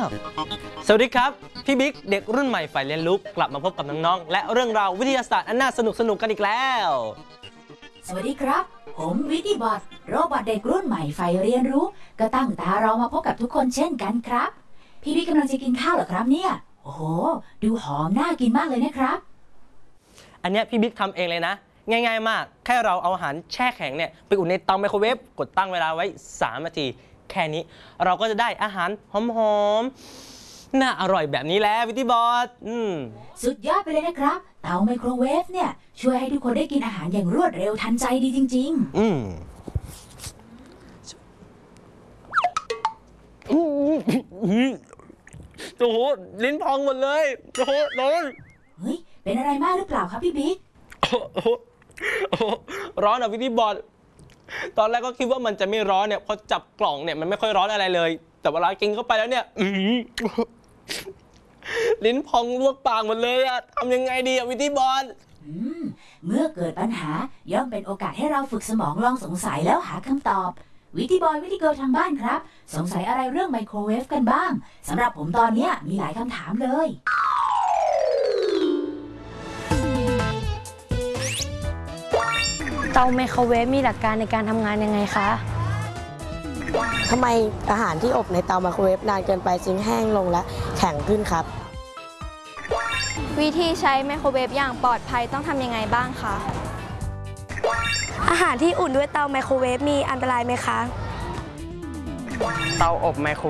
สวัสดีครับพี่บิ๊กเด็กรุ่นใหม่ฝ่ายเรียนรู้กลับมาพบกับน้องๆและเรื่องราววิทยาศาสตร์อันน่าสนุกกันอีกแล้วสวัสดีครับผมวิทย์บอทโรบอทเด็กรุ่นใหม่ฝ่ายเรียนรู้ก็ตั้งตารอมาพบกับทุกคนเช่นกันครับพี่บิ๊กกำลังจะกินข้าวเหรอครับเนี่ยโอ้โหดูหอมน่ากินมากเลยนะครับอันนี้พี่บิ๊กทำเองเลยนะง่ายๆมากแค่เราเอาอาหารแช่แข็งเนี่ยไปอุ่นในเตาไมโครเวฟกดตั้งเวลาไว้3 นาทีแค่นี้เราก็จะได้อาหารหอมๆน่าอร่อยแบบนี้แล้ววิทย์บอทสุดยอดไปเลยนะครับเตาไมโครเวฟเนี่ยช่วยให้ทุกคนได้กินอาหารอย่างรวดเร็วทันใจดีจริงๆโอ้โหลิ้นพองหมดเลยโอ้โหร้อนเฮ้ยเป็นอะไรมากหรือเปล่าครับพี่บิ๊กร้อนอ่ะวิทย์บอทตอนแรกก็คิดว่ามันจะไม่ร้อนเนี่ยพอจับกล่องเนี่ยมันไม่ค่อยร้อนอะไรเลยแต่เวลากินเข้าไปแล้วเนี่ยลิ้นพองลวกปากหมดเลยอะทำยังไงดีอะวิทย์บอทเมื่อเกิดปัญหาย่อมเป็นโอกาสให้เราฝึกสมองลองสงสัยแล้วหาคำตอบวิทย์บอยวิทย์เกิร์ลทางบ้านครับสงสัยอะไรเรื่องไมโครเวฟกันบ้างสำหรับผมตอนนี้มีหลายคำถามเลยเตาไมโครเวฟมีหลักการในการทำงานยังไงคะทำไมอาหารที่อบในเตาไมโครเวฟนานเกินไปจึงแห้งลงและแข็งขึ้นครับวิธีใช้ไมโครเวฟอย่างปลอดภัยต้องทำยังไงบ้างคะอาหารที่อุ่นด้วยเตาไมโครเวฟมีอันตรายไหมคะเตาอบไมโคร